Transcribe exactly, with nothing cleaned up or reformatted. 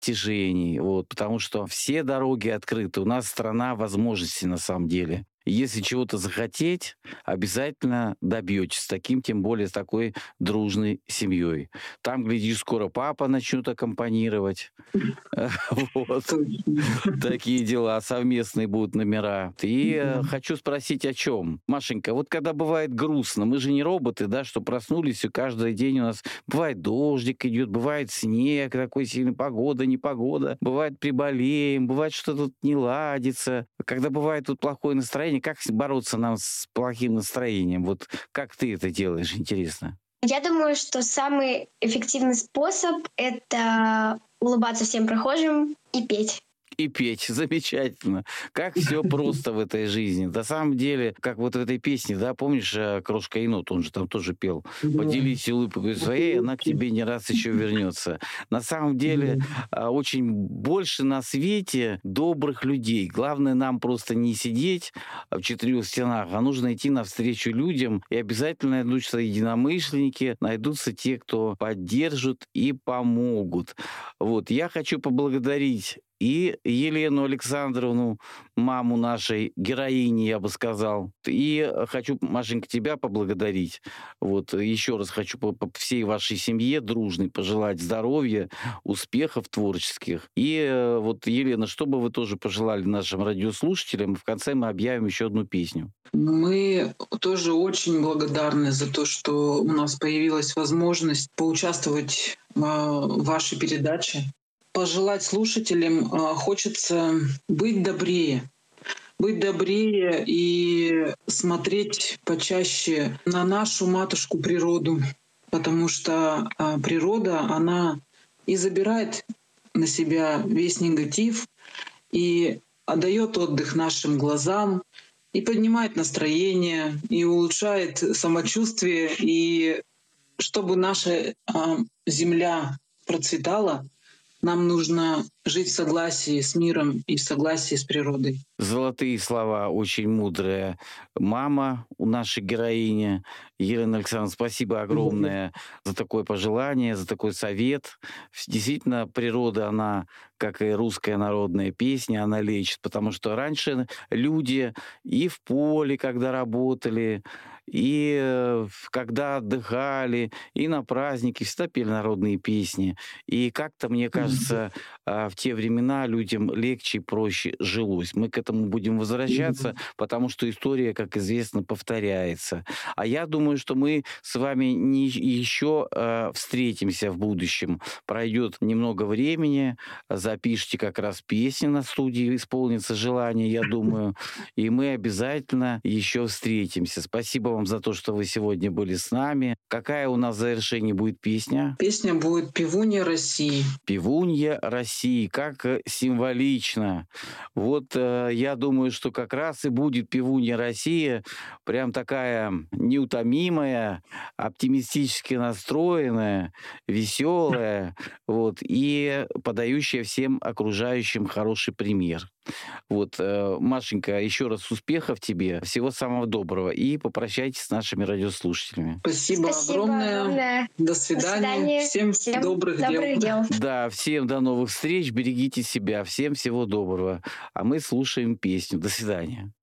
достижений, вот, потому что все дороги открыты. У нас страна возможностей на самом деле. Если чего-то захотеть, обязательно добьетесь. Таким, тем более, с такой дружной семьей. Там, глядишь, скоро папа начнет аккомпанировать. Вот. Такие дела. Совместные будут номера. И э, хочу спросить, о чем? Машенька, вот когда бывает грустно, мы же не роботы, да, что проснулись, и каждый день у нас бывает дождик идет, бывает снег, такой сильный, погода, непогода. Бывает приболеем, бывает что-то тут не ладится. Когда бывает тут плохое настроение, как бороться нам с плохим настроением? Вот как ты это делаешь, интересно? Я думаю, что самый эффективный способ — это улыбаться всем прохожим и петь. И петь. Замечательно. Как все просто в этой жизни. На самом деле, как вот в этой песне, да, помнишь, э, Крошка енот, он же там тоже пел. Поделись улыбкой своей, она к тебе не раз еще вернется. На самом деле, э, очень больше на свете добрых людей. Главное нам просто не сидеть в четырех стенах, а нужно идти навстречу людям, и обязательно найдутся единомышленники, найдутся те, кто поддержат и помогут. Вот. Я хочу поблагодарить и Елену Александровну, маму нашей героини, я бы сказал. И хочу, Машенька, тебя поблагодарить. Вот еще раз хочу по, по всей вашей семье дружной пожелать здоровья, успехов творческих. И э, вот, Елена, что бы вы тоже пожелали нашим радиослушателям? В конце мы объявим еще одну песню. Мы тоже очень благодарны за то, что у нас появилась возможность поучаствовать э, в вашей передаче. Пожелать слушателям э, хочется быть добрее. Быть добрее и смотреть почаще на нашу матушку природу, потому что э, природа, она и забирает на себя весь негатив, и отдает отдых нашим глазам, и поднимает настроение, и улучшает самочувствие. И чтобы наша э, земля процветала, нам нужно жить в согласии с миром и в согласии с природой. Золотые слова, очень мудрая мама у нашей героини. Елена Александровна, спасибо огромное за такое пожелание, за такой совет. Действительно, природа, она, как и русская народная песня, она лечит, потому что раньше люди и в поле, когда работали, и э, когда отдыхали, и на праздники всегда пели народные песни. И как-то, мне кажется, э, в те времена людям легче и проще жилось. Мы к этому будем возвращаться, потому что история, как известно, повторяется. А я думаю, что мы с вами не, еще э, встретимся в будущем. Пройдет немного времени, запишите как раз песни на студии, исполнится желание, я думаю, и мы обязательно еще встретимся. Спасибо вам за то, что вы сегодня были с нами. Какая у нас в завершении будет песня? Песня будет «Певунья России». «Певунья России». Как символично. Вот э, я думаю, что как раз и будет «Певунья России», прям такая неутомимая, оптимистически настроенная, веселая, вот, и подающая всем окружающим хороший пример. Вот, э, Машенька, еще раз успехов тебе, всего самого доброго, и попрощайтесь с нашими радиослушателями. Спасибо, Спасибо огромное. огромное. До свидания. До свидания. Всем, Всем добрых, добрых дел. дел. Да, всем до новых встреч, берегите себя, всем всего доброго. А мы слушаем песню. До свидания.